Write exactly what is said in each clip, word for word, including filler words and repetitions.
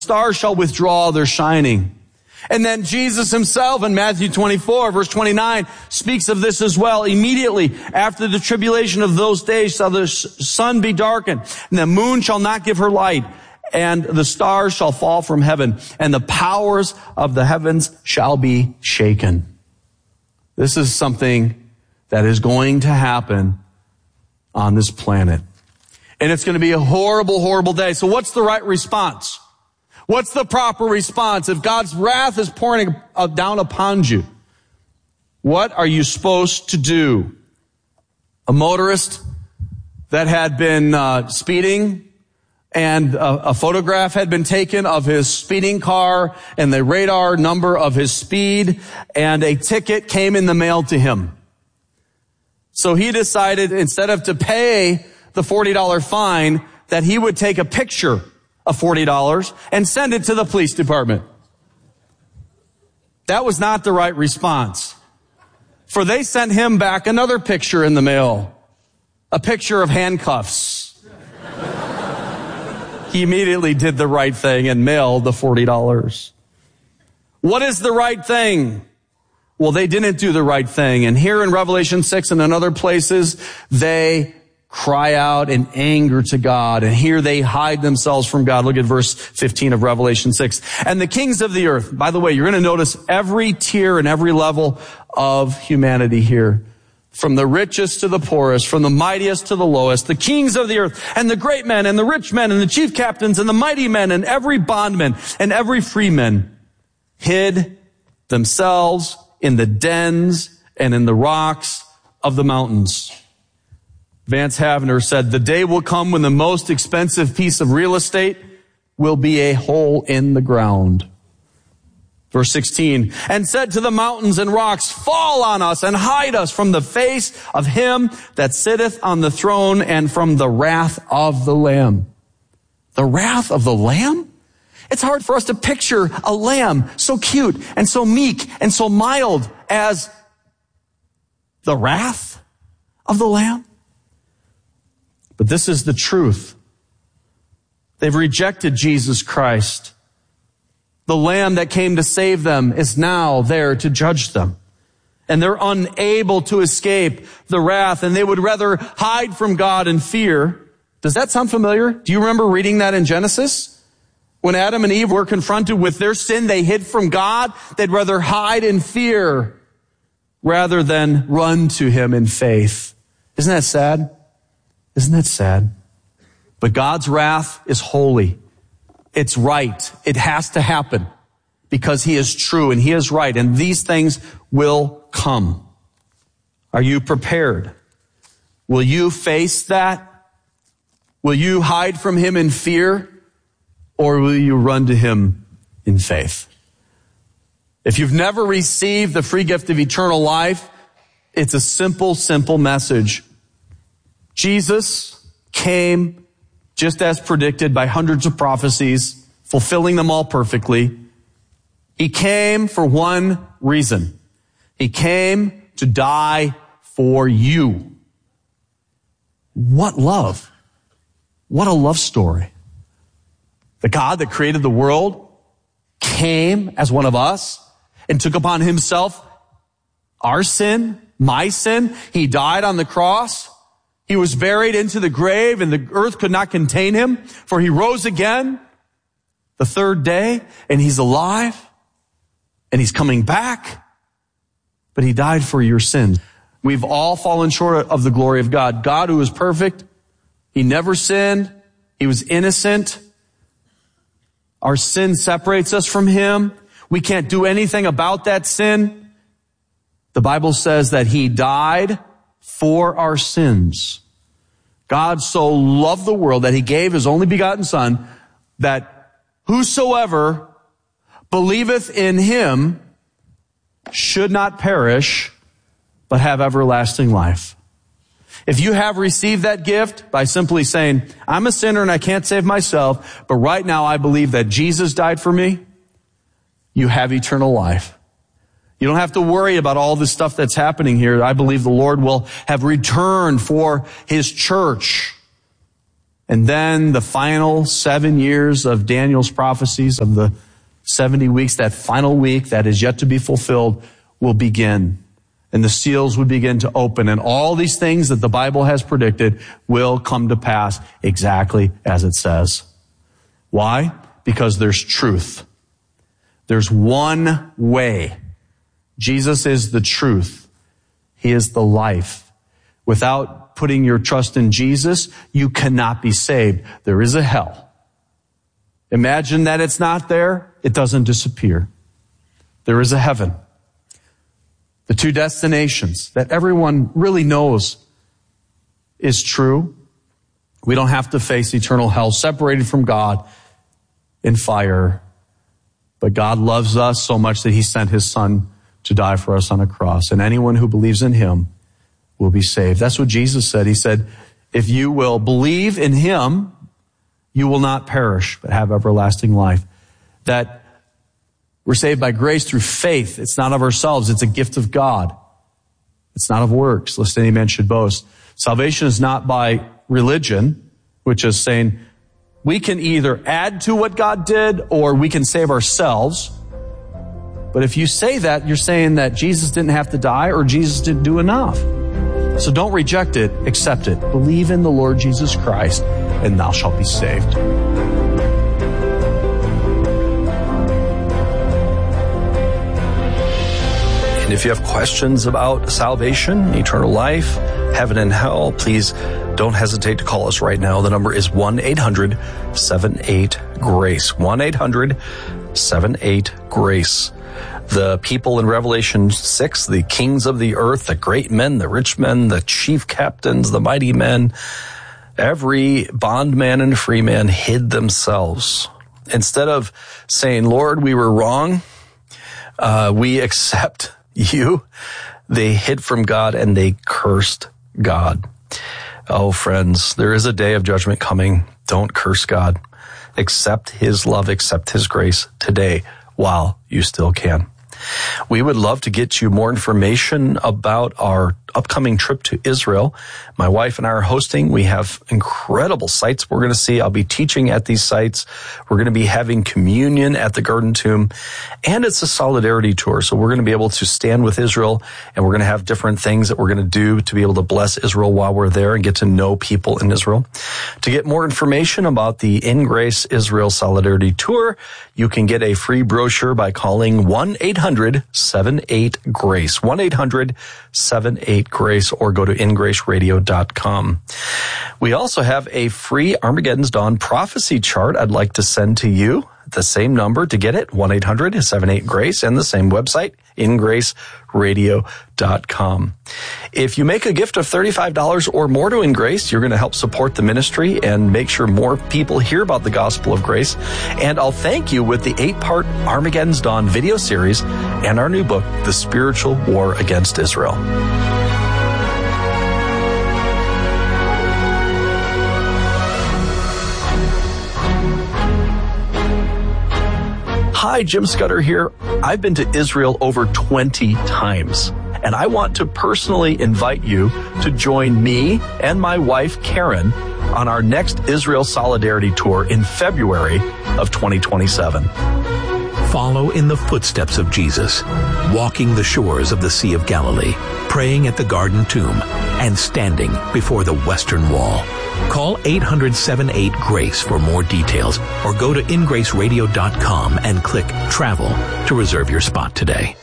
stars shall withdraw their shining. And then Jesus himself in Matthew twenty-four, verse twenty-nine, speaks of this as well. Immediately after the tribulation of those days shall the sun be darkened, and the moon shall not give her light, and the stars shall fall from heaven, and the powers of the heavens shall be shaken. This is something that is going to happen on this planet. And it's going to be a horrible, horrible day. So what's the right response? What's the proper response? If God's wrath is pouring down upon you, what are you supposed to do? A motorist that had been uh, speeding, and a, a photograph had been taken of his speeding car and the radar number of his speed, and a ticket came in the mail to him. So he decided, instead of to pay the forty dollars fine, that he would take a picture of forty dollars and send it to the police department. That was not the right response. For they sent him back another picture in the mail, a picture of handcuffs. He immediately did the right thing and mailed the forty dollars. What is the right thing? Well, they didn't do the right thing. And here in Revelation six and in other places, they cry out in anger to God. And here they hide themselves from God. Look at verse fifteen of Revelation six. And the kings of the earth, by the way, you're going to notice every tier and every level of humanity here. From the richest to the poorest, from the mightiest to the lowest, the kings of the earth, and the great men, and the rich men, and the chief captains, and the mighty men, and every bondman, and every freeman, hid themselves in the dens and in the rocks of the mountains. Vance Havner said, the day will come when the most expensive piece of real estate will be a hole in the ground. Verse sixteen, and said to the mountains and rocks, fall on us and hide us from the face of him that sitteth on the throne and from the wrath of the Lamb. The wrath of the Lamb? It's hard for us to picture a lamb so cute and so meek and so mild as the wrath of the Lamb. But this is the truth. They've rejected Jesus Christ. The Lamb that came to save them is now there to judge them. And they're unable to escape the wrath, and they would rather hide from God in fear. Does that sound familiar? Do you remember reading that in Genesis? When Adam and Eve were confronted with their sin, they hid from God. They'd rather hide in fear rather than run to him in faith. Isn't that sad? Isn't that sad? But God's wrath is holy. It's right. It has to happen because he is true and he is right. And these things will come. Are you prepared? Will you face that? Will you hide from him in fear? Or will you run to him in faith? If you've never received the free gift of eternal life, it's a simple, simple message. Jesus came just as predicted by hundreds of prophecies, fulfilling them all perfectly. He came for one reason. He came to die for you. What love. What a love story. The God that created the world came as one of us and took upon himself our sin, my sin. He died on the cross. He was buried into the grave, and the earth could not contain him, for he rose again the third day, and he's alive, and he's coming back, but he died for your sins. We've all fallen short of the glory of God. God, who is perfect, he never sinned. He was innocent. Our sin separates us from him. We can't do anything about that sin. The Bible says that he died for our sins. God so loved the world that he gave his only begotten Son, that whosoever believeth in him should not perish, but have everlasting life. If you have received that gift by simply saying, I'm a sinner and I can't save myself, but right now I believe that Jesus died for me, you have eternal life. You don't have to worry about all this stuff that's happening here. I believe the Lord will have returned for his church. And then the final seven years of Daniel's prophecies of the seventy weeks, that final week that is yet to be fulfilled, will begin. And the seals would begin to open. And all these things that the Bible has predicted will come to pass exactly as it says. Why? Because there's truth. There's one way. Jesus is the truth. He is the life. Without putting your trust in Jesus, you cannot be saved. There is a hell. Imagine that it's not there. It doesn't disappear. There is a heaven. The two destinations that everyone really knows is true. We don't have to face eternal hell separated from God in fire. But God loves us so much that he sent his son to die for us on a cross. And anyone who believes in him will be saved. That's what Jesus said. He said, if you will believe in him, you will not perish, but have everlasting life. That we're saved by grace through faith. It's not of ourselves. It's a gift of God. It's not of works, lest any man should boast. Salvation is not by religion, which is saying we can either add to what God did or we can save ourselves. But if you say that, you're saying that Jesus didn't have to die or Jesus didn't do enough. So don't reject it, accept it. Believe in the Lord Jesus Christ, and thou shalt be saved. And if you have questions about salvation, eternal life, heaven and hell, please don't hesitate to call us right now. The number is one eight hundred seven eight GRACE. one eight hundred seven eight GRACE. The people in Revelation six, the kings of the earth, the great men, the rich men, the chief captains, the mighty men, every bondman and free man hid themselves. Instead of saying, Lord, we were wrong, uh, we accept you, they hid from God and they cursed God. Oh, friends, there is a day of judgment coming. Don't curse God. Accept his love, accept his grace today while you still can. We would love to get you more information about our upcoming trip to Israel. My wife and I are hosting. We have incredible sites we're going to see. I'll be teaching at these sites. We're going to be having communion at the Garden Tomb. And it's a solidarity tour. So we're going to be able to stand with Israel, and we're going to have different things that we're going to do to be able to bless Israel while we're there and get to know people in Israel. To get more information about the In Grace Israel Solidarity Tour, you can get a free brochure by calling one eight hundred seven eight GRACE. one eight hundred seven eight GRACE, or go to in grace radio dot com. We also have a free Armageddon's Dawn prophecy chart I'd like to send to you. The same number to get it, one eight hundred seven eight GRACE, and the same website, in grace radio dot com. If you make a gift of thirty-five dollars or more to In Grace, you're going to help support the ministry and make sure more people hear about the gospel of grace. And I'll thank you with the eight-part Armageddon's Dawn video series and our new book, The Spiritual War Against Israel. Hi, Jim Scudder here. I've been to Israel over twenty times, and I want to personally invite you to join me and my wife, Karen, on our next Israel Solidarity Tour in February of twenty twenty-seven. Follow in the footsteps of Jesus, walking the shores of the Sea of Galilee, praying at the Garden Tomb, and standing before the Western Wall. Call eight hundred seven eight GRACE for more details, or go to in grace radio dot com and click Travel to reserve your spot today.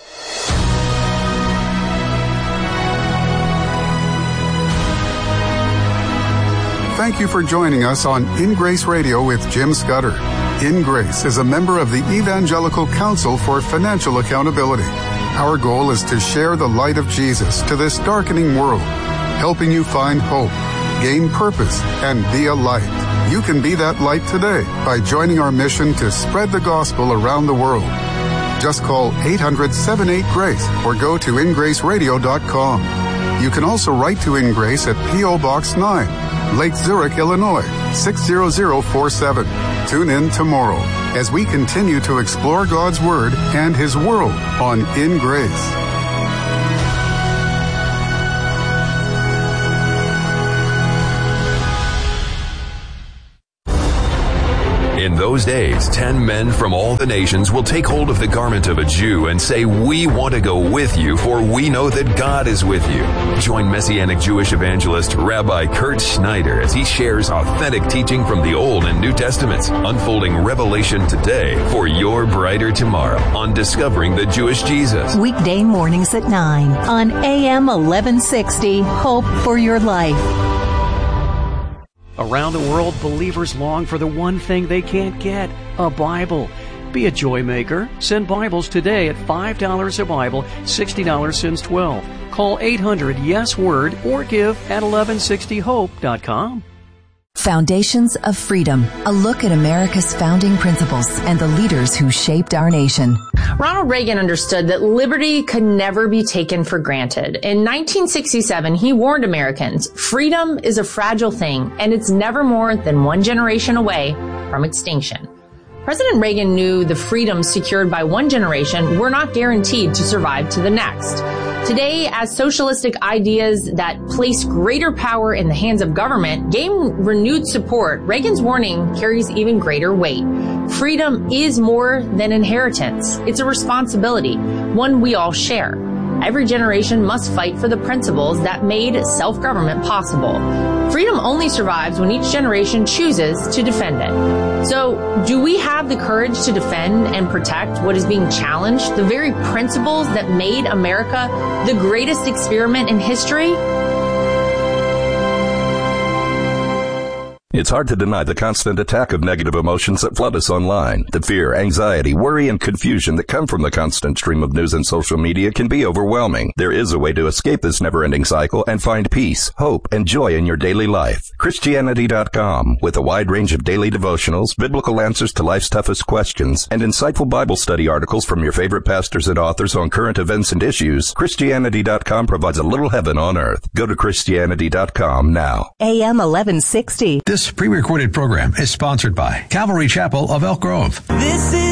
Thank you for joining us on In Grace Radio with Jim Scudder. In Grace is a member of the Evangelical Council for Financial Accountability. Our goal is to share the light of Jesus to this darkening world, helping you find hope, gain purpose, and be a light. You can be that light today by joining our mission to spread the gospel around the world. Just call eight hundred seven eight GRACE or go to in grace radio dot com. You can also write to In Grace at P O Box nine, Lake Zurich, Illinois, six zero zero four seven. Tune in tomorrow as we continue to explore God's Word and His world on In Grace. those days, ten men from all the nations will take hold of the garment of a Jew and say, "We want to go with you, for we know that God is with you." Join Messianic Jewish evangelist Rabbi Kurt Schneider as he shares authentic teaching from the Old and New Testaments, unfolding revelation today for your brighter tomorrow on Discovering the Jewish Jesus. Weekday mornings at nine on A M eleven sixty, Hope for Your Life. Around the world, believers long for the one thing they can't get, a Bible. Be a joy maker. Send Bibles today at five dollars a Bible, sixty dollars since twelve. Call eight hundred yes word or give at eleven sixty hope dot com. Foundations of Freedom, a look at America's founding principles and the leaders who shaped our nation. Ronald Reagan understood that liberty could never be taken for granted. In nineteen sixty-seven, he warned Americans, freedom is a fragile thing, and it's never more than one generation away from extinction. President Reagan knew the freedoms secured by one generation were not guaranteed to survive to the next. Today, as socialistic ideas that place greater power in the hands of government gain renewed support, Reagan's warning carries even greater weight. Freedom is more than inheritance. It's a responsibility, one we all share. Every generation must fight for the principles that made self-government possible. Freedom only survives when each generation chooses to defend it. So, do we have the courage to defend and protect what is being challenged, the very principles that made America the greatest experiment in history? It's hard to deny the constant attack of negative emotions that flood us online. The fear, anxiety, worry, and confusion that come from the constant stream of news and social media can be overwhelming. There is a way to escape this never-ending cycle and find peace, hope, and joy in your daily life. Christianity dot com, with a wide range of daily devotionals, biblical answers to life's toughest questions, and insightful Bible study articles from your favorite pastors and authors on current events and issues, Christianity dot com provides a little heaven on earth. Go to Christianity dot com now. A M eleven sixty. This pre-recorded program is sponsored by Calvary Chapel of Elk Grove. This is